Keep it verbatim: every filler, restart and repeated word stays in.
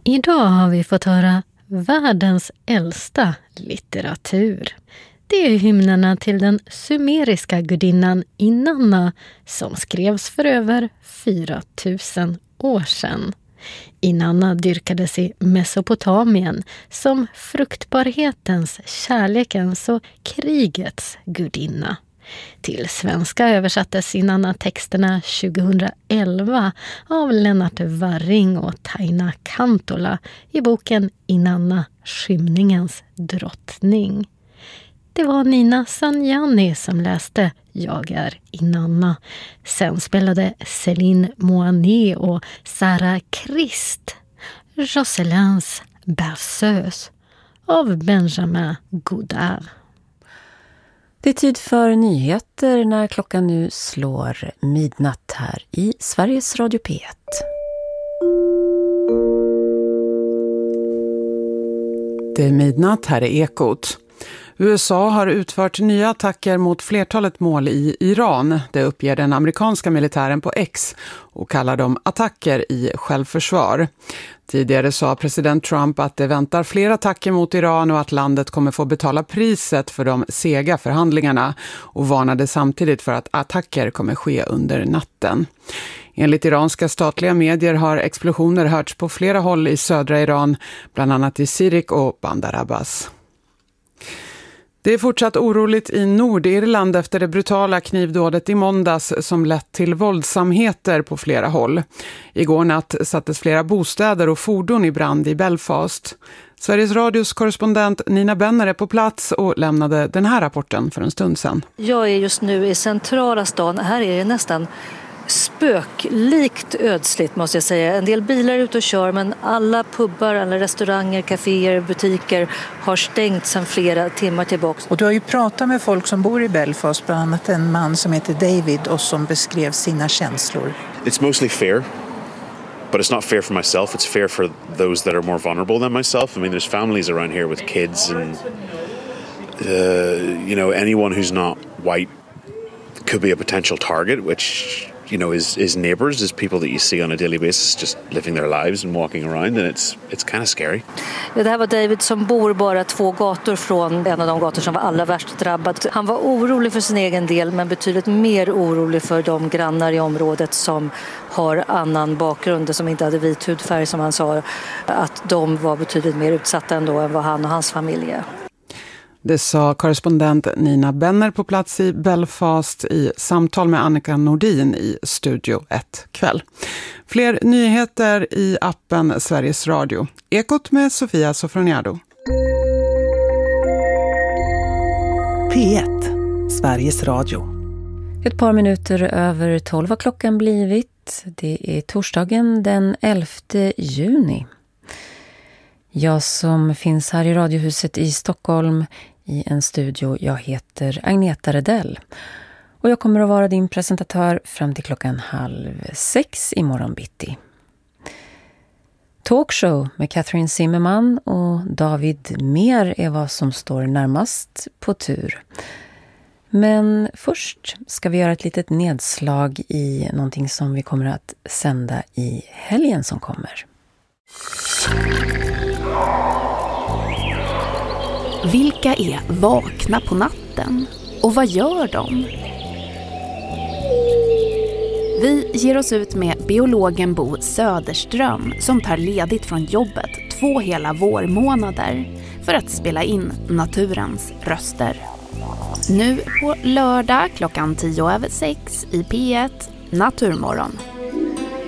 Idag har vi fått höra världens äldsta litteratur. Det är hymnerna till den sumeriska gudinnan Inanna som skrevs för över fyra tusen år sedan. Inanna dyrkades i Mesopotamien som fruktbarhetens, kärlekens och krigets gudinna. Till svenska översattes Inanna-texterna tjugohundraelva av Lennart Warring och Taina Kantola i boken Inanna, skymningens drottning. Det var Nina Sanjani som läste Jag är Inanna. Sen spelade Céline Moanet och Sarah Christ Jocelins Berceuse av Benjamin Godard. Det är tid för nyheter när klockan nu slår midnatt här i Sveriges Radio P ett. Det är midnatt, här är Ekot. U S A har utfört nya attacker mot flertalet mål i Iran. Det uppger den amerikanska militären på X och kallar dem attacker i självförsvar. Tidigare sa president Trump att det väntar fler attacker mot Iran och att landet kommer få betala priset för de sega förhandlingarna och varnade samtidigt för att attacker kommer ske under natten. Enligt iranska statliga medier har explosioner hörts på flera håll i södra Iran, bland annat i Sirik och Bandar Abbas. Det är fortsatt oroligt i Nordirland efter det brutala knivdådet i måndags som lett till våldsamheter på flera håll. Igår natt sattes flera bostäder och fordon i brand i Belfast. Sveriges Radios korrespondent Nina Benner är på plats och lämnade den här rapporten för en stund sedan. Jag är just nu i centrala stan. Här är det nästan spöklikt ödsligt, måste jag säga. En del bilar är ute och kör, men alla pubbar, alla restauranger, kaféer, butiker har stängt sedan flera timmar tillbaka. Och du har ju pratat med folk som bor i Belfast, bland annat en man som heter David och som beskrev sina känslor. It's mostly fear, but it's not fear for myself. It's fear for those that are more vulnerable than myself. I mean, there's families around here with kids and uh, you know, anyone who's not white could be a potential target, which you know is is neighbors, is people that you see on a daily basis just living their lives and walking around, and it's it's kind of scary. Ja, det här var David som bor bara två gator från en av de gator som var allra värst drabbad. Han var orolig för sin egen del, men betydligt mer orolig för de grannar i området som har annan bakgrund, som inte hade vit hudfärg, som han sa, att de var betydligt mer utsatta ändå än vad han och hans familj är. Det sa korrespondent Nina Benner på plats i Belfast i samtal med Annika Nordin i Studio ett kväll. Fler nyheter i appen Sveriges Radio. Ekot med Sofia Sofroniado. P ett, Sveriges Radio. Ett par minuter över tolv har klockan blivit. Det är torsdagen den elfte juni. Jag som finns här i Radiohuset i Stockholm i en studio, jag heter Agneta Redell. Och jag kommer att vara din presentatör fram till klockan halv sex i morgon bitti. Talkshow med Catherine Zimmerman och David Mer är vad som står närmast på tur. Men först ska vi göra ett litet nedslag i någonting som vi kommer att sända i helgen som kommer. Vilka är vakna på natten? Och vad gör de? Vi ger oss ut med biologen Bo Söderström som tar ledigt från jobbet två hela vårmånader för att spela in naturens röster. Nu på lördag klockan tio över sex i P ett Naturmorgon.